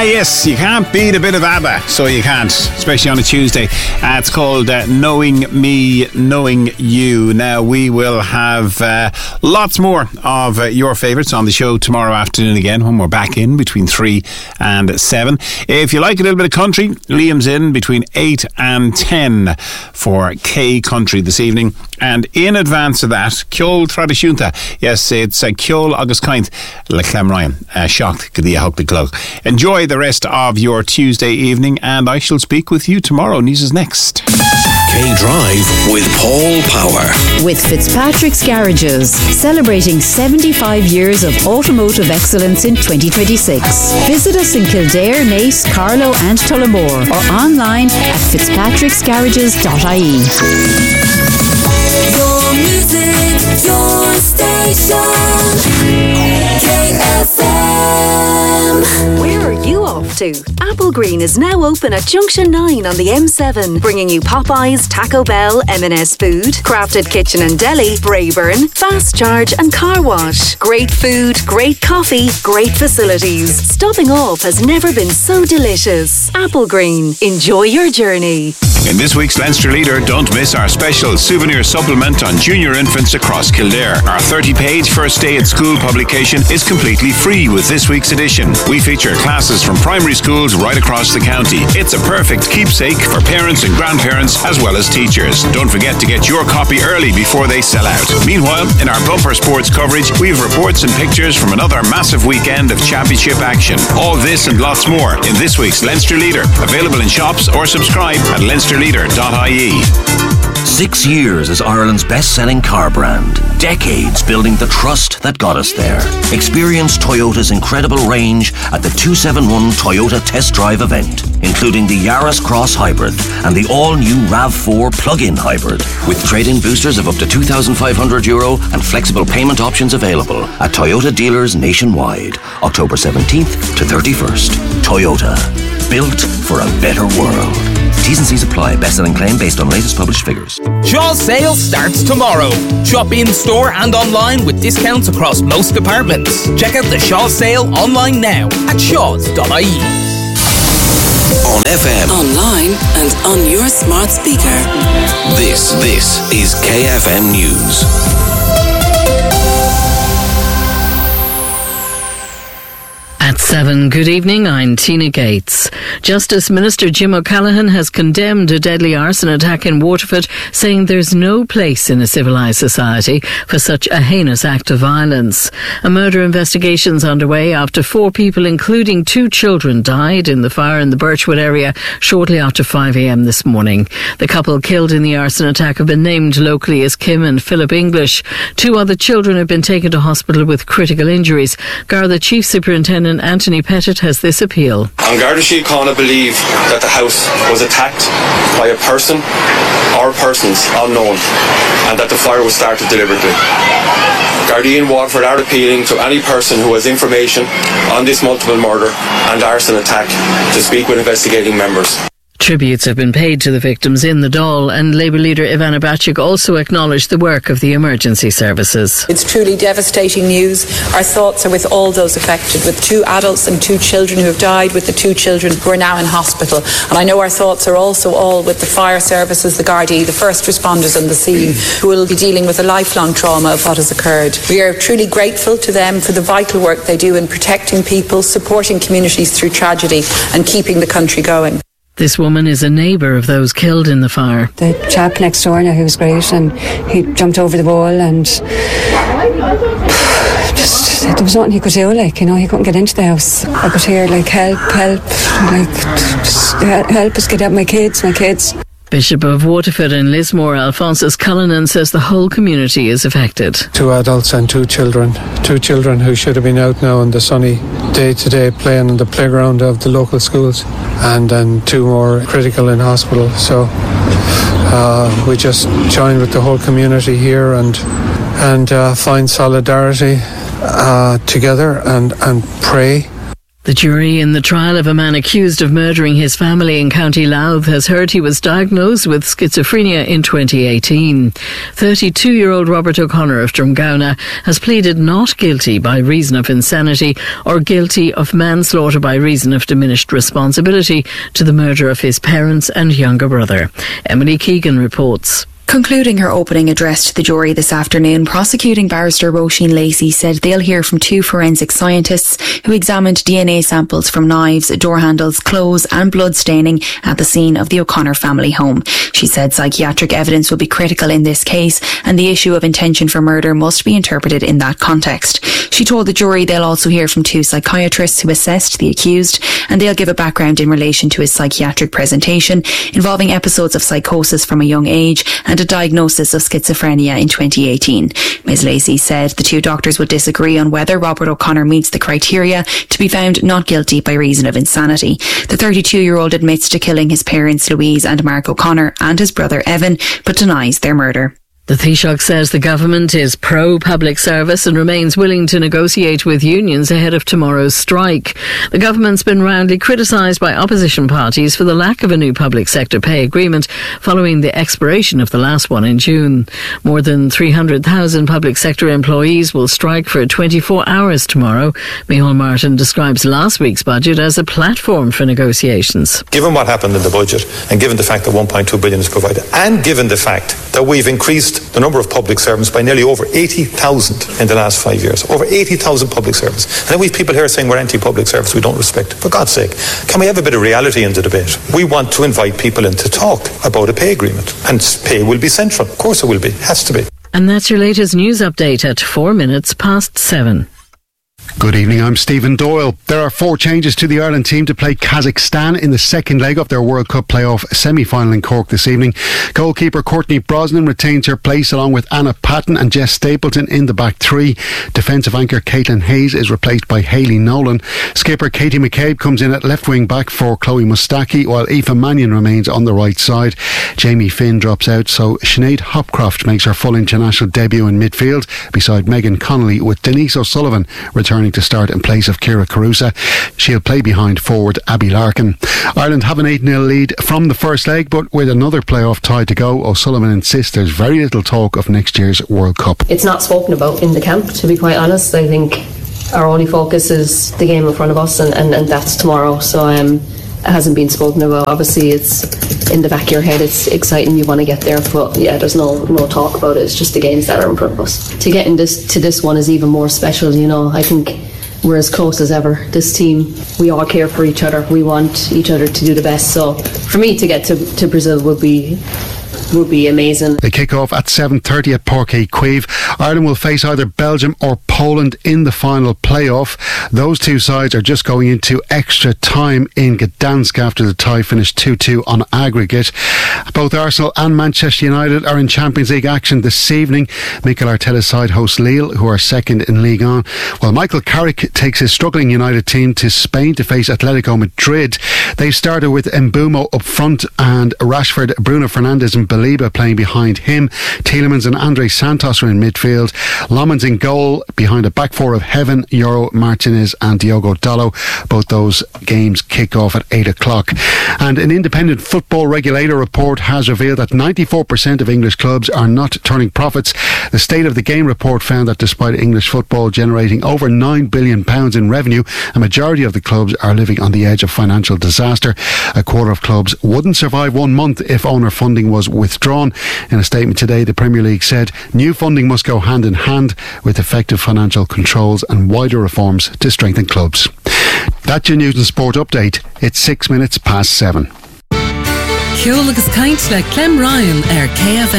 Yes, you can't beat a bit of ABBA, so you can't, especially on a Tuesday. It's called Knowing Me, Knowing You. Now, we will have lots more of your favourites on the show tomorrow afternoon again, when we're back in between 3 and 7. If you like a little bit of country, Liam's in between 8 and 10 for K Country this evening. And in advance of that, Ceol Tradiisiúnta. Yes, it's Ceol agus Caint le Clamryan. Shocked go dtí a thugtaí clog. Enjoy the rest of your Tuesday evening, and I shall speak with you tomorrow. News is next. K-Drive with Paul Power. With Fitzpatrick's Garages, celebrating 75 years of automotive excellence in 2026. Visit us in Kildare, Naas, Carlow and Tullamore, or online at fitzpatricksgarages.ie. Your music, your station, KFM. Where are you off to? Apple Green is now open at Junction 9 on the M7, bringing you Popeyes, Taco Bell, M&S Food, Crafted Kitchen and Deli, Brayburn, Fast Charge and Car Wash. Great food, great coffee, great facilities. Stopping off has never been so delicious. Apple Green. Enjoy your journey. In this week's Leinster Leader, don't miss our special souvenir supplement on junior infants across Kildare. Our 30-page First Day at School publication is completely free with this week's edition. We feature classes from primary schools right across the county. It's a perfect keepsake for parents and grandparents as well as teachers. Don't forget to get your copy early before they sell out. Meanwhile, in our bumper sports coverage, we have reports and pictures from another massive weekend of championship action. All this and lots more in this week's Leinster Leader. Available in shops or subscribe at leinsterleader.ie. 6 years as Ireland's best-selling car brand. Decades building the trust that got us there. Experience Toyota's incredible range at the 271 Toyota Test Drive event, including the Yaris Cross Hybrid and the all-new RAV4 plug-in hybrid, with trade-in boosters of up to €2,500 and flexible payment options available at Toyota dealers nationwide, October 17th to 31st. Toyota. Built for a better world. T's and C's apply. Best-selling claim based on latest published figures. Shaw's sale starts tomorrow. Shop in store and online with discounts across most departments. Check out the Shaw's sale online now at shaws.ie. On FM, Online and on your smart speaker. this is KFM News. At 7, good evening, I'm Tina Gates. Justice Minister Jim O'Callaghan has condemned a deadly arson attack in Waterford, saying there's no place in a civilised society for such a heinous act of violence. A murder investigation's underway after 4 people, including 2 children, died in the fire in the Birchwood area shortly after 5 a.m. this morning. The couple killed in the arson attack have been named locally as Kim and Philip English. 2 other children have been taken to hospital with critical injuries. Garda Chief Superintendent Anthony Pettit has this appeal. An Garda Síochána believe that the house was attacked by a person or persons unknown and that the fire was started deliberately. Gardaí in Waterford are appealing to any person who has information on this multiple murder and arson attack to speak with investigating members. Tributes have been paid to the victims in the Dáil, and Labour leader Ivana Bacik also acknowledged the work of the emergency services. It's truly devastating news. Our thoughts are with all those affected, with 2 adults and 2 children who have died, with the 2 children who are now in hospital. And I know our thoughts are also all with the fire services, the Gardaí, the first responders on the scene, who will be dealing with a lifelong trauma of what has occurred. We are truly grateful to them for the vital work they do in protecting people, supporting communities through tragedy and keeping the country going. This woman is a neighbour of those killed in the fire. The chap next door now, he was great, and he jumped over the wall and just, there was nothing he could do, he couldn't get into the house. I could hear, help, just help us get out my kids. Bishop of Waterford and Lismore, Alphonsus Cullinan, says the whole community is affected. 2 adults and 2 children. 2 children who should have been out now on the sunny day today playing on the playground of the local schools, and then 2 more critical in hospital. So we just join with the whole community here and find solidarity together and pray. The jury in the trial of a man accused of murdering his family in County Louth has heard he was diagnosed with schizophrenia in 2018. 32-year-old Robert O'Connor of Drumgouna has pleaded not guilty by reason of insanity or guilty of manslaughter by reason of diminished responsibility to the murder of his parents and younger brother. Emily Keegan reports. Concluding her opening address to the jury this afternoon, prosecuting barrister Roisin Lacey said they'll hear from 2 forensic scientists who examined DNA samples from knives, door handles, clothes and blood staining at the scene of the O'Connor family home. She said psychiatric evidence will be critical in this case and the issue of intention for murder must be interpreted in that context. She told the jury they'll also hear from 2 psychiatrists who assessed the accused and they'll give a background in relation to his psychiatric presentation involving episodes of psychosis from a young age and a diagnosis of schizophrenia in 2018. Ms Lacey said the 2 doctors would disagree on whether Robert O'Connor meets the criteria to be found not guilty by reason of insanity. The 32-year-old admits to killing his parents Louise and Mark O'Connor and his brother Evan, but denies their murder. The Taoiseach says the government is pro-public service and remains willing to negotiate with unions ahead of tomorrow's strike. The government's been roundly criticised by opposition parties for the lack of a new public sector pay agreement following the expiration of the last one in June. More than 300,000 public sector employees will strike for 24 hours tomorrow. Micheál Martin describes last week's budget as a platform for negotiations. Given what happened in the budget and given the fact that 1.2 billion is provided and given the fact that we've increased the number of public servants by nearly over 80,000 in the last 5 years. Over 80,000 public servants. And then we have people here saying we're anti-public service, we don't respect. For God's sake, can we have a bit of reality in the debate? We want to invite people in to talk about a pay agreement. And pay will be central. Of course it will be. It has to be. And that's your latest news update at 7:04. Good evening, I'm Stephen Doyle. There are 4 changes to the Ireland team to play Kazakhstan in the second leg of their World Cup playoff semi-final in Cork this evening. Goalkeeper Courtney Brosnan retains her place along with Anna Patton and Jess Stapleton in the back 3. Defensive anchor Caitlin Hayes is replaced by Hayley Nolan. Skipper Katie McCabe comes in at left wing back for Chloe Mustaki, while Aoife Mannion remains on the right side. Jamie Finn drops out, so Sinead Hopcroft makes her full international debut in midfield beside Megan Connolly, with Denise O'Sullivan returning to start in place of Ciara Carusa. She'll play behind forward Abby Larkin. Ireland have an 8-0 lead from the first leg, but with another playoff tie to go, O'Sullivan insists there's very little talk of next year's World Cup. It's not spoken about in the camp, to be quite honest. I think our only focus is the game in front of us, and that's tomorrow. So it hasn't been spoken about. Obviously it's in the back of your head, it's exciting, you want to get there, but yeah, there's no talk about it. It's just the games that are in front of us. To get to this one is even more special, you know. I think we're as close as ever. This team, we all care for each other, we want each other to do the best, so for me to get to Brazil would be amazing. They kick off at 7:30 at Parque Cueve. Ireland will face either Belgium or Poland in the final playoff. Those 2 sides are just going into extra time in Gdansk after the tie finished 2-2 on aggregate. Both Arsenal and Manchester United are in Champions League action this evening. Mikel Arteta's side hosts Lille, who are second in Ligue 1, while Michael Carrick takes his struggling United team to Spain to face Atletico Madrid. They started with Mbeumo up front and Rashford, Bruno Fernandes and Baliba playing behind him. Tielemans and Andre Santos are in midfield. Lomans in goal behind a back 4 of Heaven, Yoro, Martinez and Diogo Dallo. Both those games kick off at 8 o'clock. And an independent football regulator report has revealed that 94% of English clubs are not turning profits. The State of the Game report found that despite English football generating over £9 billion in revenue, a majority of the clubs are living on the edge of financial disaster. A quarter of clubs wouldn't survive 1 month if owner funding was withdrawn. In a statement today, the Premier League said new funding must go hand in hand with effective financial controls and wider reforms to strengthen clubs. That's your news and sport update. It's 6 minutes past 7. Ceol agus caint le Clem Ryan KFM.